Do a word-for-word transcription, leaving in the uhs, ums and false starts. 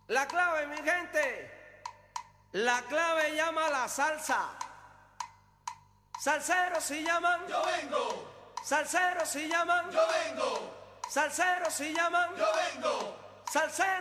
La clave, mi gente, la clave llama a la salsa. Salseros si llaman, yo vengo. Salseros si llaman, yo vengo. Salseros si llaman, yo vengo. Salseros.